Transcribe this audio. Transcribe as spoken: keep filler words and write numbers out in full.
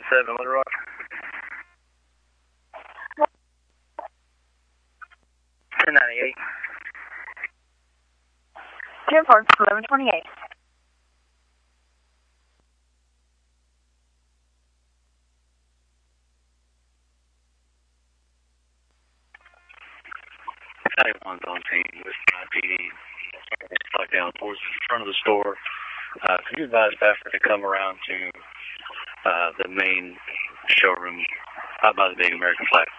seven, Little Rock. ten ninety-eight. Jim Ford, eleven twenty-eight. One's on team with I P D. It's like down towards the front of the store. Uh, could you advise Baffert to come around to uh, the main showroom out by the big American flag?